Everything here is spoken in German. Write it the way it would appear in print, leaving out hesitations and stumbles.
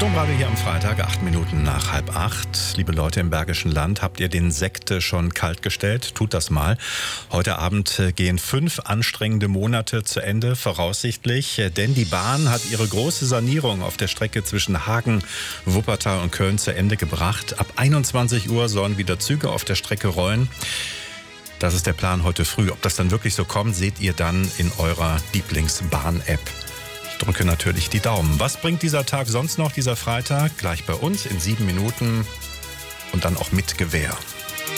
Domradio hier am Freitag, 8 Minuten nach 7:30. Liebe Leute im Bergischen Land, habt ihr den Sekt schon kalt gestellt? Tut das mal. Heute Abend gehen 5 anstrengende Monate zu Ende, voraussichtlich. Denn die Bahn hat ihre große Sanierung auf der Strecke zwischen Hagen, Wuppertal und Köln zu Ende gebracht. Ab 21 Uhr sollen wieder Züge auf der Strecke rollen. Das ist der Plan heute früh. Ob das dann wirklich so kommt, seht ihr dann in eurer Lieblingsbahn-App. Ich drücke natürlich die Daumen. Was bringt dieser Tag sonst noch, dieser Freitag? Gleich bei uns in 7 Minuten und dann auch mit Gewehr.